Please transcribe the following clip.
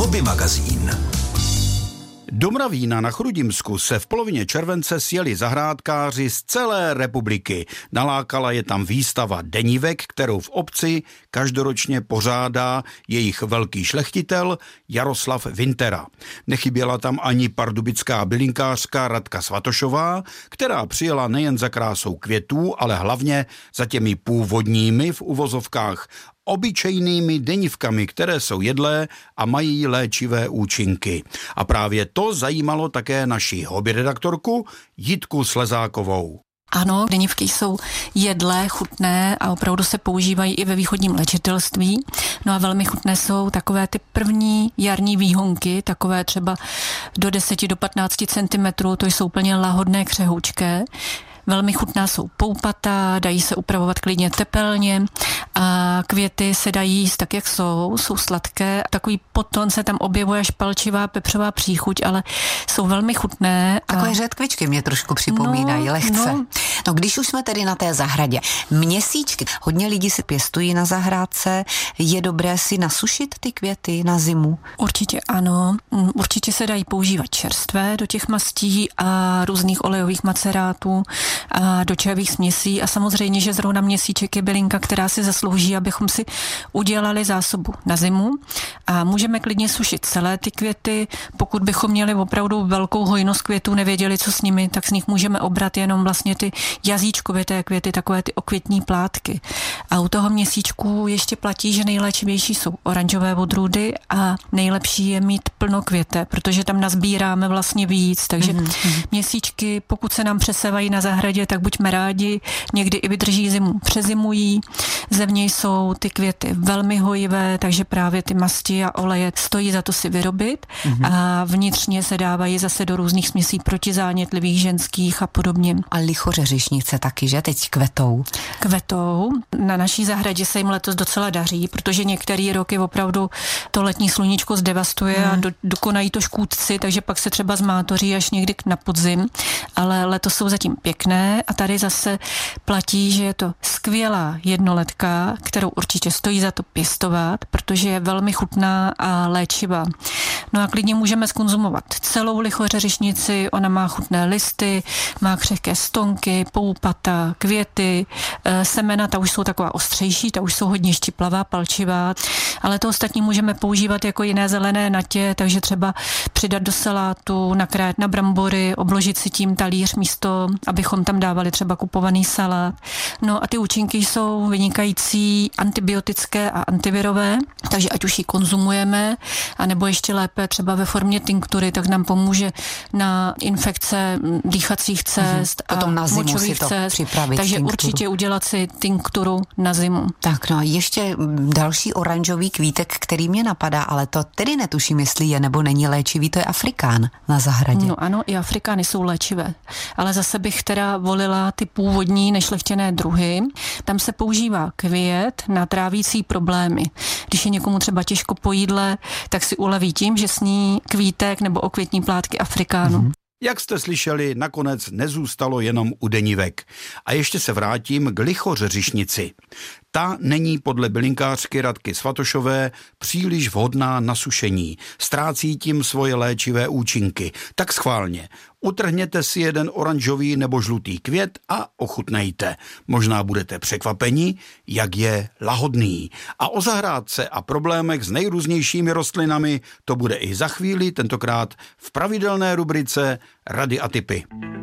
Hobby magazín. Do Mravína na Chrudimsku se v polovině července sjeli zahrádkáři z celé republiky. Nalákala je tam výstava denívek, kterou v obci každoročně pořádá jejich velký šlechtitel Jaroslav Vintera. Nechyběla tam ani pardubická bylinkářka Radka Svatošová, která přijela nejen za krásou květů, ale hlavně za těmi původními v uvozovkách obyčejnými denivkami, které jsou jedlé a mají léčivé účinky. A právě to zajímalo také naši hobby redaktorku Jitku Slezákovou. Ano, denivky jsou jedlé, chutné a opravdu se používají i ve východním léčitelství. No a velmi chutné jsou takové ty první jarní výhonky, takové třeba do 10 do 15 cm, to jsou úplně lahodné křehoučké. Velmi chutná jsou poupata, dají se upravovat klidně tepelně a květy se dají jíst tak, jak jsou sladké. Takový potom se tam objevuje až palčivá pepřová příchuť, ale jsou velmi chutné. Takové řetkvičky mě trošku připomínají, lehce. No, když už jsme tedy na té zahradě, měsíčky, hodně lidí si pěstují na zahrádce, je dobré si nasušit ty květy na zimu? Určitě ano, určitě se dají používat čerstvé do těch mastí a různých olejových macerátů a do čajových směsí a samozřejmě, že zrovna měsíček je bylinka, která si zaslouží, abychom si udělali zásobu na zimu a můžeme klidně sušit celé ty květy. Pokud bychom měli opravdu velkou hojnost květů, nevěděli, co s nimi, tak z nich můžeme obrat jenom vlastně ty jazyčkovité květy, takové ty okvětní plátky. A u toho měsíčku ještě platí, že nejléčivější jsou oranžové odrůdy a nejlepší je mít plno květe, protože tam nazbíráme vlastně víc, takže měsíčky, pokud se nám přesevají na zahradě, tak buďme rádi, někdy i vydrží zimu, přezimují. Zevně jsou ty květy velmi hojivé, takže právě ty masti a oleje stojí za to si vyrobit a vnitřně se dávají zase do různých směsí protizánětlivých ženských a podobně. A lichořeřišnice taky, že teď kvetou? Kvetou. Na naší zahradě se jim letos docela daří, protože některé roky opravdu to letní sluníčko zdevastuje a dokonají to škůdci, takže pak se třeba zmátoří až někdy na podzim, ale letos jsou zatím pěkné a tady zase platí, že je to skvělá jednoletka, kterou určitě stojí za to pěstovat, protože je velmi chutná a léčivá. No a klidně můžeme zkonzumovat celou lichořeřišnici, ona má chutné listy, má křehké stonky, poupata, květy, semena, ta už jsou taková ostřejší, ta už jsou hodně štiplavá, palčivá, ale to ostatní můžeme používat jako jiné zelené natě, takže třeba přidat do salátu, nakrájet na brambory, obložit si tím talíř místo, abychom tam dávali třeba kupovaný salát. No a ty účinky jsou vynikající, antibiotické a antivirové, takže ať už ji konzumujeme, anebo ještě lépe třeba ve formě tinktury, tak nám pomůže na infekce dýchacích cest a potom na zimu močových cest. Připravit takže tinkturu. Určitě udělat si tinkturu na zimu. Tak no a ještě další oranžový kvítek, který mě napadá, ale to tedy netuším, jestli je nebo není léčivý, to je afrikán na zahradě. No ano, i afrikány jsou léčivé, ale zase bych teda volila ty původní nešlechtěné druhy. Tam se používá květ na trávící problémy. Když je někomu třeba těžko po jídle, tak si uleví tím, že sní kvítek nebo okvětní plátky afrikánu. Jak jste slyšeli, nakonec nezůstalo jenom u denivek. A ještě se vrátím k lichořeřišnici. Ta není podle bylinkářky Radky Svatošové příliš vhodná na sušení. Ztrácí tím svoje léčivé účinky. Tak schválně. Utrhněte si jeden oranžový nebo žlutý květ a ochutnejte. Možná budete překvapeni, jak je lahodný. A o zahrádce a problémech s nejrůznějšími rostlinami to bude i za chvíli, tentokrát v pravidelné rubrice Rady a tipy.